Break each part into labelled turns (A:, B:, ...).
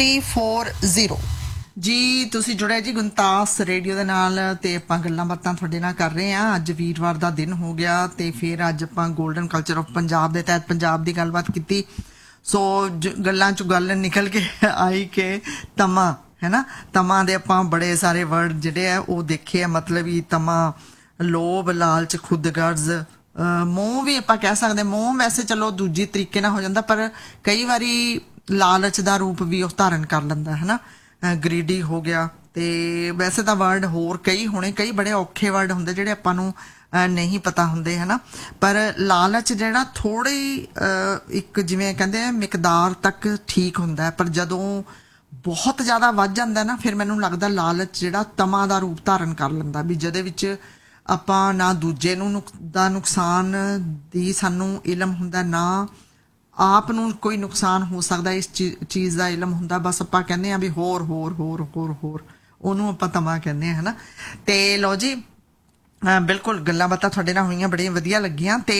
A: 2340 ਜੀ। ਤੁਸੀਂ ਜੁੜੇ ਜੀ ਗੁਣਤਾਸ ਰੇਡੀਓ ਦੇ ਨਾਲ ਤੇ ਆਪਾਂ ਗੱਲਾਂ ਬਾਤਾਂ ਤੁਹਾਡੇ ਨਾਲ ਕਰ ਰਹੇ ਹਾਂ। ਅੱਜ ਵੀਰਵਾਰ ਦਾ ਦਿਨ ਹੋ ਗਿਆ ਤੇ ਫਿਰ ਅੱਜ ਆਪਾਂ ਗੋਲਡਨ ਕਲਚਰ ਆਫ ਪੰਜਾਬ ਦੇ ਤਹਿਤ ਪੰਜਾਬ ਦੀ ਗੱਲਬਾਤ ਕੀਤੀ। ਸੋ ਗੱਲਾਂ ਚੋਂ ਗੱਲ ਨਿਕਲ ਕੇ ਆਈ ਕਿ ਤਮਾ ਹੈ ਨਾ, ਤਮਾ ਦੇ ਆਪਾਂ ਬੜੇ ਸਾਰੇ ਵਰਡ ਜਿਹੜੇ ਆ ਉਹ ਦੇਖੇ ਆ। ਮਤਲਬ ਹੀ ਤਮਾ, ਲੋਭ, ਲਾਲਚ, ਖੁਦਗਰਜ਼, ਮੋਹ ਵੀ ਆਪਾਂ ਕਹਿ ਸਕਦੇ। ਮੋਹ ਵੈਸੇ ਚਲੋ ਦੂਜੀ ਤਰੀਕੇ ਨਾਲ ਹੋ ਜਾਂਦਾ, ਪਰ ਕਈ ਵਾਰੀ ਲਾਲਚ ਦਾ ਰੂਪ ਵੀ ਉਹ ਧਾਰਨ ਕਰ ਲੈਂਦਾ ਹੈ ਨਾ। ਗਰੀਡੀ ਹੋ ਗਿਆ। ਤੇ ਵੈਸੇ ਤਾਂ ਵਰਡ ਹੋਰ ਕਈ ਹੋਣੇ, ਕਈ ਬੜੇ ਔਖੇ ਵਰਡ ਹੁੰਦੇ ਜਿਹੜੇ ਆਪਾਂ ਨੂੰ ਨਹੀਂ ਪਤਾ ਹੁੰਦੇ ਹੈ ਨਾ। ਪਰ ਲਾਲਚ ਜਿਹੜਾ ਥੋੜੀ ਇੱਕ ਜਿਵੇਂ ਕਹਿੰਦੇ ਆ ਮਿਕਦਾਰ ਤੱਕ ਠੀਕ ਹੁੰਦਾ, ਪਰ ਜਦੋਂ ਬਹੁਤ ਜ਼ਿਆਦਾ ਵੱਧ ਜਾਂਦਾ ਨਾ ਫਿਰ ਮੈਨੂੰ ਲੱਗਦਾ ਲਾਲਚ ਜਿਹੜਾ ਤਮਾ ਦਾ ਰੂਪ ਧਾਰਨ ਕਰ ਲੈਂਦਾ, ਵੀ ਜਿਹਦੇ ਵਿੱਚ ਆਪਾਂ ਨਾ ਦੂਜੇ ਨੂੰ ਦਾ ਨੁਕਸਾਨ ਦੀ ਸਾਨੂੰ ਇਲਮ ਹੁੰਦਾ, ਨਾ ਆਪ ਨੂੰ ਕੋਈ ਨੁਕਸਾਨ ਹੋ ਸਕਦਾ ਇਸ ਚੀਜ਼ ਦਾ ਇਲਮ ਹੁੰਦਾ। ਬਸ ਆਪਾਂ ਕਹਿੰਦੇ ਆ ਵੀ ਹੋਰ ਹੋਰ ਹੋਰ ਹੋਰ ਹੋਰ, ਉਹਨੂੰ ਆਪਾਂ ਤਮਾ ਕਹਿੰਦੇ ਆ ਹੈ ਨਾ। ਤੇ ਲਓ ਜੀ, ਬਿਲਕੁਲ ਗੱਲਾਂ ਬਾਤਾਂ ਤੁਹਾਡੇ ਨਾਲ ਹੋਈਆਂ, ਬੜੀਆਂ ਵਧੀਆ ਲੱਗੀਆਂ। ਤੇ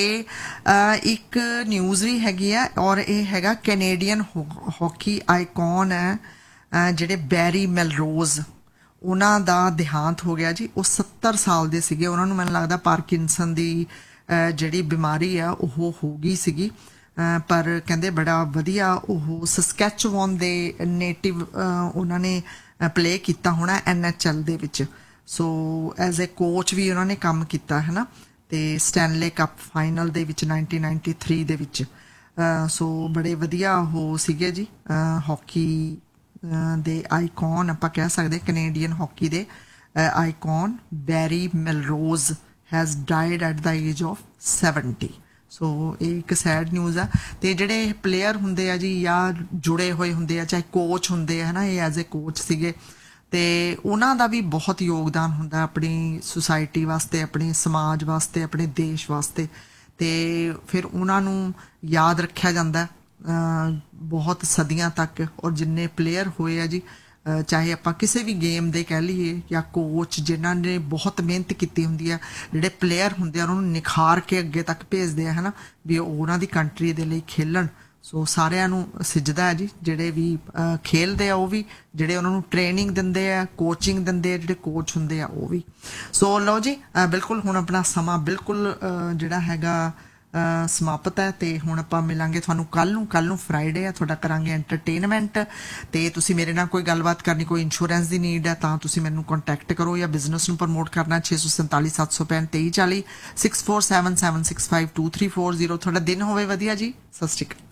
A: ਇੱਕ ਨਿਊਜ਼ ਵੀ ਹੈਗੀ ਆ, ਔਰ ਇਹ ਹੈਗਾ ਕੈਨੇਡੀਅਨ ਹਾਕੀ ਆਈਕਨ ਹੈ ਜਿਹੜੇ ਬੈਰੀ ਮੈਲਰੋਜ਼, ਉਹਨਾਂ ਦਾ ਦੇਹਾਂਤ ਹੋ ਗਿਆ ਜੀ। ਉਹ 70 ਸਾਲ ਦੇ ਸੀਗੇ। ਉਹਨਾਂ ਨੂੰ ਮੈਨੂੰ ਲੱਗਦਾ ਪਾਰਕਿੰਸਨ ਦੀ ਜਿਹੜੀ ਬਿਮਾਰੀ ਆ ਉਹ ਹੋ ਗਈ ਸੀਗੀ, ਪਰ ਕਹਿੰਦੇ ਬੜਾ ਵਧੀਆ ਉਹ ਸਸਕੈਚੁਆਨ ਦੇ ਨੇਟਿਵ ਉਹਨਾਂ ਨੇ ਪਲੇ ਕੀਤਾ ਹੋਣਾ NHL ਦੇ ਵਿੱਚ। ਸੋ ਐਜ਼ ਏ ਕੋਚ ਵੀ ਉਹਨਾਂ ਨੇ ਕੰਮ ਕੀਤਾ ਹੈ ਨਾ। ਤੇ ਸਟੈਨਲੇ ਕੱਪ ਫਾਈਨਲ ਦੇ ਵਿੱਚ 1993 ਦੇ ਵਿੱਚ। ਸੋ ਬੜੇ ਵਧੀਆ ਉਹ ਸੀਗੇ ਜੀ ਹਾਕੀ ਦੇ ਆਈਕਨ ਆਪਾਂ ਕਹਿ ਸਕਦੇ। ਕੈਨੇਡੀਅਨ ਹਾਕੀ ਦੇ icon berry ਮੈਲਰੋਜ਼ has died at the age of 70। ਸੋ ਇਹ ਇੱਕ ਸੈਡ ਨਿਊਜ਼ ਆ। ਤੇ ਜਿਹੜੇ ਪਲੇਅਰ ਹੁੰਦੇ ਆ ਜੀ ਜਾਂ ਜੁੜੇ ਹੋਏ ਹੁੰਦੇ ਆ, ਚਾਹੇ ਕੋਚ ਹੁੰਦੇ ਆ ਹੈ ਨਾ, ਇਹ ਐਜ਼ ਏ ਕੋਚ ਸੀਗੇ, ਤੇ ਉਹਨਾਂ ਦਾ ਵੀ ਬਹੁਤ ਯੋਗਦਾਨ ਹੁੰਦਾ ਆਪਣੀ ਸੁਸਾਇਟੀ ਵਾਸਤੇ, ਆਪਣੇ ਸਮਾਜ ਵਾਸਤੇ, ਆਪਣੇ ਦੇਸ਼ ਵਾਸਤੇ। ਤੇ ਫਿਰ ਉਹਨਾਂ ਨੂੰ ਯਾਦ ਰੱਖਿਆ ਜਾਂਦਾ ਬਹੁਤ ਸਦੀਆਂ ਤੱਕ। ਔਰ ਜਿੰਨੇ ਪਲੇਅਰ ਹੋਏ ਆ ਜੀ, ਚਾਹੇ ਆਪਾਂ ਕਿਸੇ ਵੀ ਗੇਮ ਦੇ ਕਹਿ ਲਈਏ, ਜਾਂ ਕੋਚ ਜਿਨ੍ਹਾਂ ਨੇ ਬਹੁਤ ਮਿਹਨਤ ਕੀਤੀ ਹੁੰਦੀ ਆ, ਜਿਹੜੇ ਪਲੇਅਰ ਹੁੰਦੇ ਆ ਉਹਨਾਂ ਨੂੰ ਨਿਖਾਰ ਕੇ ਅੱਗੇ ਤੱਕ ਭੇਜਦੇ ਆ ਹੈ ਨਾ, ਵੀ ਉਹਨਾਂ ਦੀ ਕੰਟਰੀ ਦੇ ਲਈ ਖੇਲਣ। ਸੋ ਸਾਰਿਆਂ ਨੂੰ ਸਿੱਝਦਾ ਹੈ ਜੀ, ਜਿਹੜੇ ਵੀ ਖੇਲਦੇ ਆ ਉਹ ਵੀ, ਜਿਹੜੇ ਉਹਨਾਂ ਨੂੰ ਟ੍ਰੇਨਿੰਗ ਦਿੰਦੇ ਆ, ਕੋਚਿੰਗ ਦਿੰਦੇ ਆ, ਜਿਹੜੇ ਕੋਚ ਹੁੰਦੇ ਆ ਉਹ ਵੀ। ਸੋ ਲਓ ਜੀ, ਬਿਲਕੁਲ ਹੁਣ ਆਪਣਾ ਸਮਾਂ ਬਿਲਕੁਲ ਜਿਹੜਾ ਹੈਗਾ ਸਮਾਪਤ ਹੈ। ਤੇ ਹੁਣ ਆਪਾਂ ਮਿਲਾਂਗੇ ਤੁਹਾਨੂੰ ਕੱਲ ਨੂੰ ਫਰਾਈਡੇ ਆ, ਤੁਹਾਡਾ ਕਰਾਂਗੇ ਐਂਟਰਟੇਨਮੈਂਟ। ਤੇ ਤੁਸੀਂ ਮੇਰੇ ਨਾਲ ਕੋਈ ਗੱਲਬਾਤ ਕਰਨੀ, ਕੋਈ ਇੰਸ਼ੋਰੈਂਸ ਦੀ ਨੀਡ ਹੈ ਤਾਂ ਤੁਸੀਂ ਮੈਨੂੰ ਕੰਟੈਕਟ ਕਰੋ, ਜਾਂ ਬਿਜ਼ਨਸ ਨੂੰ ਪ੍ਰਮੋਟ ਕਰਨਾ 647 765 2340 6477652340। ਤੁਹਾਡਾ ਦਿਨ ਹੋਵੇ ਵਧੀਆ ਜੀ। ਸਤਿ ਸ਼੍ਰੀ ਅਕਾਲ।